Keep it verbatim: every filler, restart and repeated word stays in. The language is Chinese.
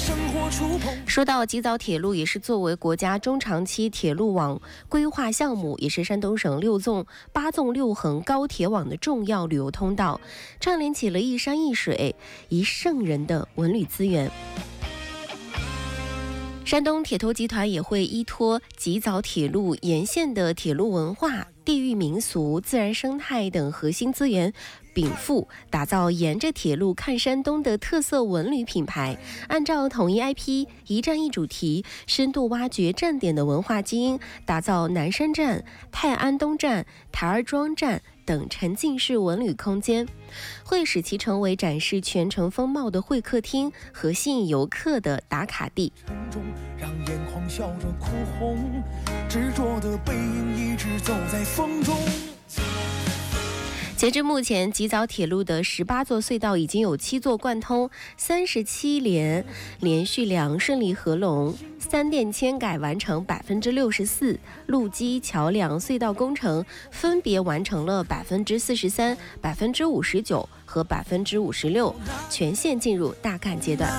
说到吉枣铁路，也是作为国家中长期铁路网规划项目，也是山东省六纵、八纵六横高铁网的重要旅游通道，串联起了一山一水、一圣人的文旅资源。山东铁头集团也会依托吉枣铁路沿线的铁路文化、地域民俗、自然生态等核心资源，禀赋打造沿着铁路看山东的特色文旅品牌，按照统一 I P、一站一主题，深度挖掘站点的文化基因，打造南山站、泰安东站、台儿庄站等沉浸式文旅空间，会使其成为展示全城风貌的会客厅和吸引游客的打卡地。 让眼眶笑着哭红，执着的背影一直走在风中。 截至目前，吉枣铁路的十八座隧道已经有七座贯通，三十七连连续梁顺利合拢，三电迁改完成百分之六十四，路基、桥梁、隧道工程分别完成了百分之四十三、百分之五十九和百分之五十六，全线进入大干阶段。